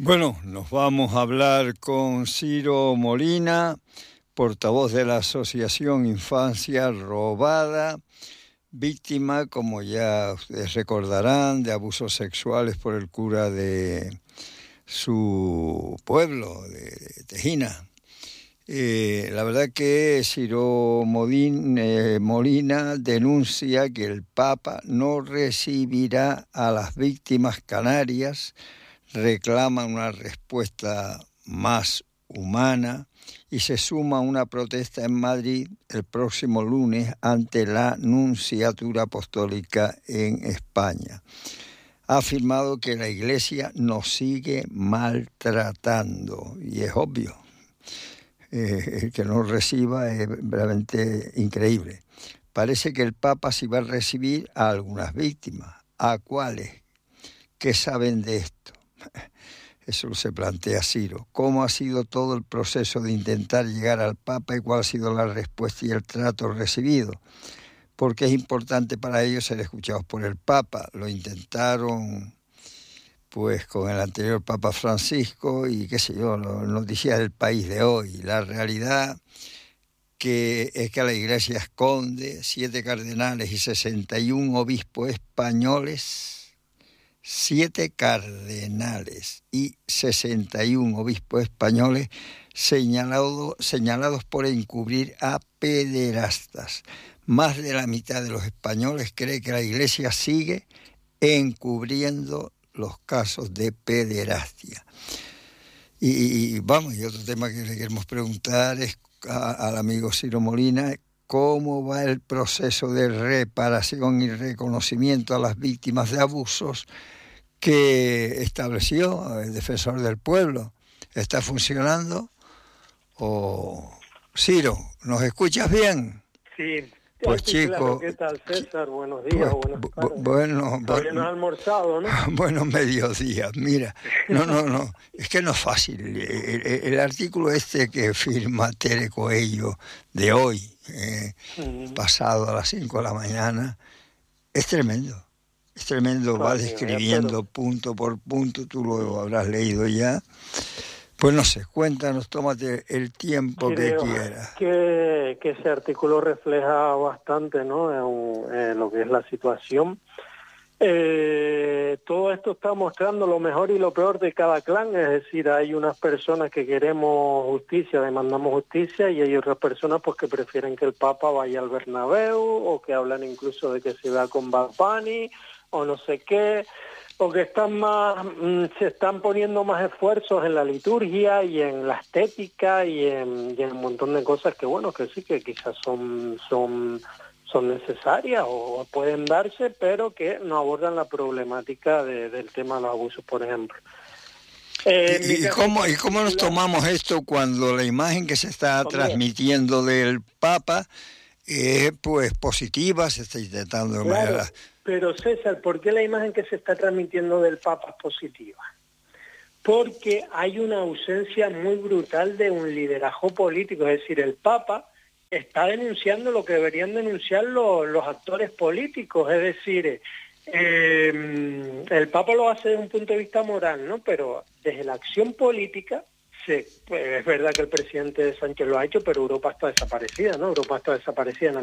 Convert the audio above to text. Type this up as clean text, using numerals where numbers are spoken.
Bueno, nos vamos a hablar con Ciro Molina, portavoz de la Asociación Infancia Robada, víctima, como ya ustedes recordarán, de abusos sexuales por el cura de su pueblo, de Tejina. La verdad que Ciro Molina denuncia que el Papa no recibirá a las víctimas canarias, reclama una respuesta más humana y se suma a una protesta en Madrid el próximo lunes ante la Nunciatura Apostólica en España. Ha afirmado que la Iglesia nos sigue maltratando y es obvio. El que no reciba es realmente increíble. Parece que el Papa sí va a recibir a algunas víctimas. ¿A cuáles? ¿Qué saben de esto? Eso se plantea Ciro. ¿Cómo ha sido todo el proceso de intentar llegar al Papa y cuál ha sido la respuesta y el trato recibido? Porque es importante para ellos ser escuchados por el Papa. Lo intentaron pues con el anterior Papa Francisco y qué sé yo, noticias del País de hoy. La realidad que es que la Iglesia esconde 7 cardenales y 61 obispos españoles, 7 cardenales y 61 obispos españoles señalados por encubrir a pederastas. Más de la mitad de los españoles cree que la Iglesia sigue encubriendo los casos de pederastia. Y otro tema que le queremos preguntar es al amigo Ciro Molina, ¿cómo va el proceso de reparación y reconocimiento a las víctimas de abusos que estableció el Defensor del Pueblo? ¿Está funcionando? Ciro, ¿nos escuchas bien? Sí. Pues sí, chico, claro. ¿Qué tal, César? Buenos días, buenas tardes. Bueno, todavía no has almorzado, ¿no? Buenos mediodías. Mira, no, es que no es fácil. El artículo este que firma Tere Coello de hoy, pasado a las 5 de la mañana, es tremendo. Es tremendo, va describiendo punto por punto, tú lo habrás leído ya. Pues no sé, cuéntanos, tómate el tiempo que quieras. Que ese artículo refleja bastante, ¿no? Lo que es la situación. Todo esto está mostrando lo mejor y lo peor de cada clan, es decir, hay unas personas que queremos justicia, demandamos justicia, y hay otras personas pues que prefieren que el Papa vaya al Bernabéu, o que hablan incluso de que se va con Bad Bunny, o no sé qué, o que se están poniendo más esfuerzos en la liturgia y en la estética y en un montón de cosas que bueno, que sí, que quizás son necesarias o pueden darse, pero que no abordan la problemática del tema de los abusos, por ejemplo. ¿Y cómo nos tomamos esto cuando la imagen que se está transmitiendo del Papa es pues positiva, se está intentando de manera... Pero César, ¿por qué la imagen que se está transmitiendo del Papa es positiva? Porque hay una ausencia muy brutal de un liderazgo político, es decir, el Papa está denunciando lo que deberían denunciar los actores políticos, es decir, el Papa lo hace desde un punto de vista moral, ¿no? Pero desde la acción política, pues es verdad que el presidente Sánchez lo ha hecho, pero Europa está desaparecida, ¿no? Europa está desaparecida en